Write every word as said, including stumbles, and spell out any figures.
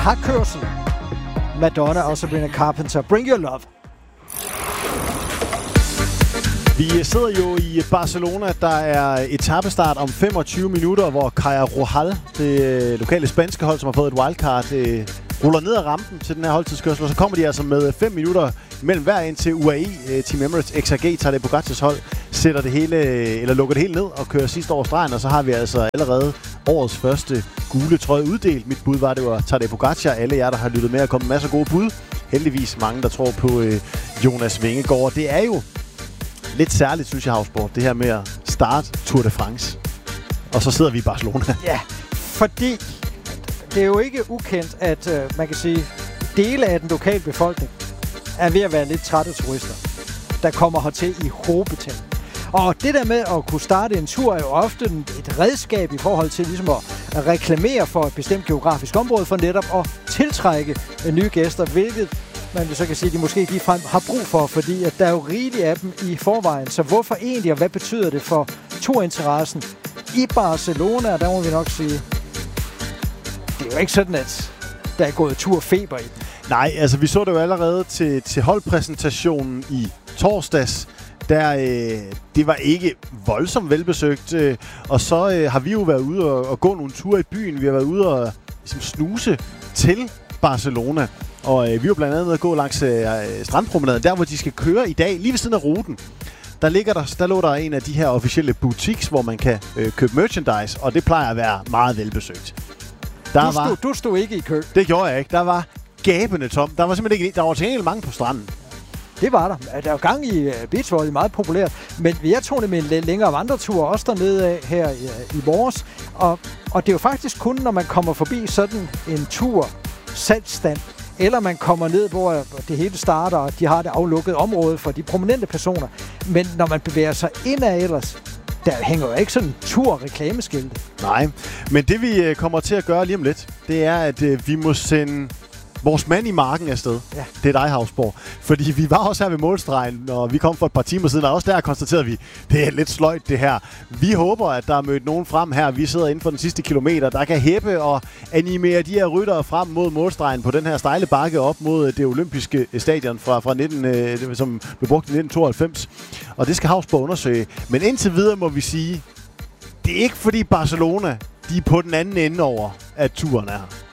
har kørsel. Madonna og Sabrina Carpenter. Bring Your Love. Vi sidder jo i Barcelona. Der er etapestart om femogtyve minutter, hvor Caja Rural, det lokale spanske hold, som har fået et wildcard, ruller ned ad rampen til den her holdtidskørsel. Og så kommer de altså med fem minutter mellem hver ind til U A E. Team Emirates X R G tager det Pogacars hold, sætter det hele, eller lukker det hele ned og kører sidste over stregen. Og så har vi altså allerede årets første gule trøje uddelt. Mit bud var, det var Tadej Pogacar. Alle jer, der har lyttet med, og kommet masser af gode bud. Heldigvis mange, der tror på øh, Jonas Vingegaard. Det er jo lidt særligt, synes jeg, Havsborg, det her med at starte Tour de France. Og så sidder vi i Barcelona. Ja, fordi det er jo ikke ukendt, at øh, man kan sige, dele af den lokale befolkning er ved at være lidt trætte turister, der kommer hertil i hovedbetal. Og det der med at kunne starte en tur er jo ofte et redskab i forhold til ligesom at reklamere for et bestemt geografisk område, for netop at tiltrække nye gæster, hvilket man så kan sige, at de måske ligefrem har brug for, fordi at der er jo rigeligt af dem i forvejen. Så hvorfor egentlig, og hvad betyder det for turinteressen i Barcelona? Og der må vi nok sige, det er jo ikke sådan, at der er gået turfeber i den. Nej, altså vi så det jo allerede til, til holdpræsentationen i torsdags. Der, øh, det var ikke voldsomt velbesøgt, øh, og så øh, har vi jo været ude og, og gå nogle ture i byen. Vi har været ude og ligesom, snuse til Barcelona, og øh, vi var blandt andet at gå langs øh, strandpromenaden, der hvor de skal køre i dag, lige ved siden af ruten. Der, ligger der, der lå der en af de her officielle boutiques, hvor man kan øh, købe merchandise, og det plejer at være meget velbesøgt. Der du, stod, var, du stod ikke i kø. Det gjorde jeg ikke. Der var gabende tom. Der var simpelthen ikke, der var til mange på stranden. Det var der. Der er jo gang i uh, beachvolley, meget populært. Men jeg tog det med en lidt længere vandretur, også dernede af her i, i vores. Og, og det er jo faktisk kun, når man kommer forbi sådan en tur, salgsstand, eller man kommer ned, hvor det hele starter, og de har det aflukket område for de prominente personer. Men når man bevæger sig indad ellers, der hænger jo ikke sådan en tur-reklameskilte. Nej, men det vi kommer til at gøre lige om lidt, det er, at uh, vi må sende vores mand i marken afsted. Ja. Det er dig, Havsborg. Fordi vi var også her ved målstregen, og vi kom for et par timer siden, og også der konstaterede vi, det er lidt sløjt det her. Vi håber, at der er mødt nogen frem her. Vi sidder inden for den sidste kilometer, der kan hæppe og animere de her ryttere frem mod målstregen på den her stejle bakke op mod det olympiske stadion fra, fra nitten, øh, som blev brugt i nitten tooghalvfems. Og det skal Havsborg undersøge. Men indtil videre må vi sige, det er ikke fordi Barcelona, de er på den anden ende over, at turen er her.